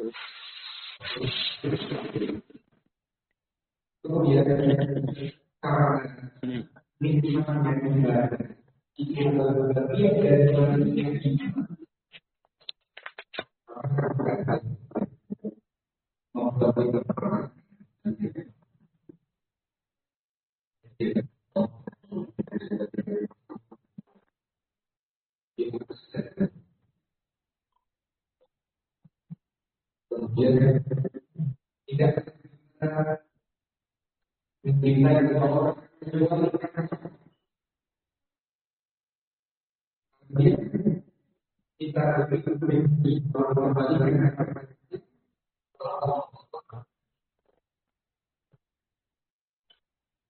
Kemudian karena lingkungan yang berbeda, jika berbagian dari manusia ini membuat perang. Kemudian tidak mencintai orang kemudian kita lebih